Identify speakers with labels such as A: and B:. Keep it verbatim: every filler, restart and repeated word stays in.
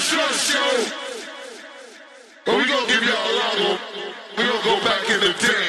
A: short show. But we gonna give y'all a lot of. We gonna go back in the day.